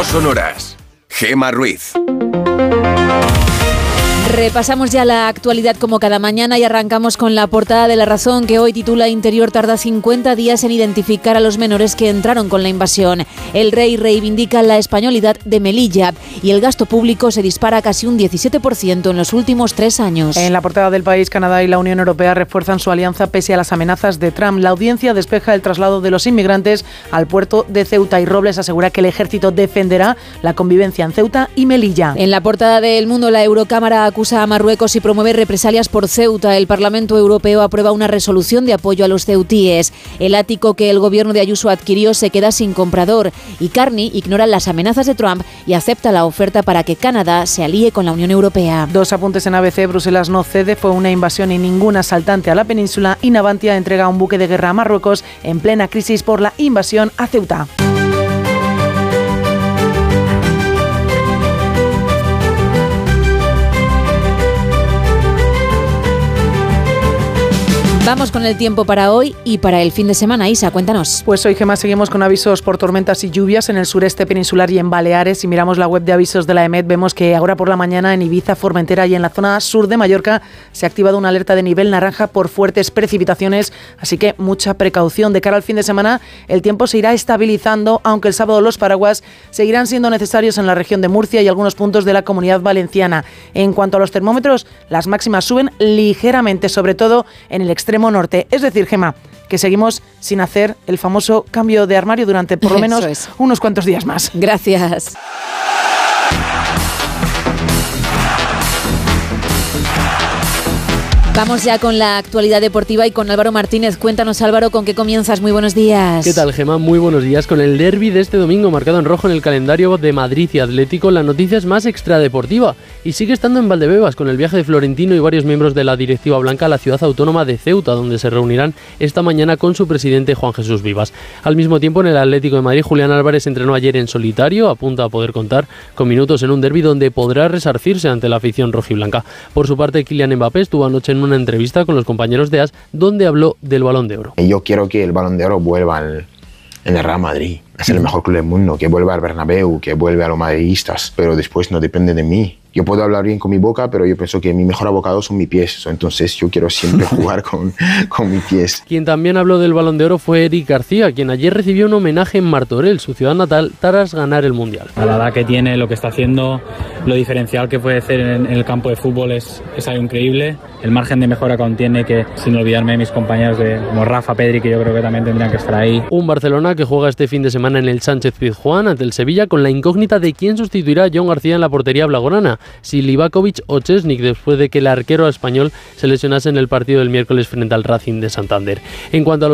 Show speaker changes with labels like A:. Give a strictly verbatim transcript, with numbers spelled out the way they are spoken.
A: No sonoras. Gemma Ruiz.
B: Repasamos ya la actualidad como cada mañana y arrancamos con la portada de La Razón, que hoy titula Interior tarda cincuenta días en identificar a los menores que entraron con la invasión. El rey reivindica la españolidad de Melilla y el gasto público se dispara casi un diecisiete por ciento en los últimos tres años.
C: En la portada del País, Canadá y la Unión Europea refuerzan su alianza pese a las amenazas de Trump. La audiencia despeja el traslado de los inmigrantes al puerto de Ceuta y Robles asegura que el ejército defenderá la convivencia en Ceuta y Melilla.
B: En la portada de El Mundo, la Eurocámara acusa a Marruecos y promueve represalias por Ceuta. El Parlamento Europeo aprueba una resolución de apoyo a los ceutíes. El ático que el gobierno de Ayuso adquirió se queda sin comprador y Carney ignora las amenazas de Trump y acepta la oferta para que Canadá se alíe con la Unión Europea.
C: Dos apuntes en A B C. Bruselas no cede, fue una invasión y ningún asaltante a la península. Y Navantia entrega un buque de guerra a Marruecos en plena crisis por la invasión a Ceuta.
B: Vamos con el tiempo para hoy y para el fin de semana. Isa, cuéntanos.
C: Pues hoy, Gemma, seguimos con avisos por tormentas y lluvias en el sureste peninsular y en Baleares. Si miramos la web de avisos de la EMET, vemos que ahora por la mañana en Ibiza, Formentera y en la zona sur de Mallorca se ha activado una alerta de nivel naranja por fuertes precipitaciones, así que mucha precaución. De cara al fin de semana, el tiempo se irá estabilizando, aunque el sábado los paraguas seguirán siendo necesarios en la región de Murcia y algunos puntos de la Comunidad Valenciana. En cuanto a los termómetros, las máximas suben ligeramente, sobre todo en el extremo norte. Es decir, Gemma, que seguimos sin hacer el famoso cambio de armario durante por lo menos es. unos cuantos días más.
B: Gracias. Vamos ya con la actualidad deportiva y con Álvaro Martínez. Cuéntanos, Álvaro, ¿con qué comienzas? Muy buenos días.
D: ¿Qué tal, Gemma? Muy buenos días. Con el derbi de este domingo marcado en rojo en el calendario de Madrid y Atlético, la noticia es más extradeportiva y sigue estando en Valdebebas con el viaje de Florentino y varios miembros de la directiva blanca a la ciudad autónoma de Ceuta, donde se reunirán esta mañana con su presidente Juan Jesús Vivas. Al mismo tiempo, en el Atlético de Madrid, Julián Álvarez entrenó ayer en solitario, apunta a poder contar con minutos en un derbi donde podrá resarcirse ante la afición rojiblanca. Por su parte, Kylian Mbappé estuvo anoche en una entrevista con los compañeros de A S, donde habló del Balón de Oro.
E: Yo quiero que el Balón de Oro vuelva al, en el Real Madrid. Es el mejor club del mundo, que vuelva al Bernabéu, que vuelva a los madridistas, pero después no depende de mí. Yo puedo hablar bien con mi boca, pero yo pienso que mi mejor abocado son mis pies. Entonces yo quiero siempre jugar con, con mis pies.
D: Quien también habló del Balón de Oro fue Eric García, quien ayer recibió un homenaje en Martorell, su ciudad natal, tras ganar el Mundial.
F: A la edad que tiene, lo que está haciendo, lo diferencial que puede hacer en, en el campo de fútbol es, es algo increíble. El margen de mejora que aún tiene, que sin olvidarme de mis compañeros de, como Rafa, Pedri, que yo creo que también tendrían que estar ahí.
D: Un Barcelona que juega este fin de semana en el Sánchez Pizjuán ante el Sevilla con la incógnita de quién sustituirá a John García en la portería blaugrana, si Livakovic o Chesnik, después de que el arquero español se lesionase en el partido del miércoles frente al Racing de Santander. En cuanto a los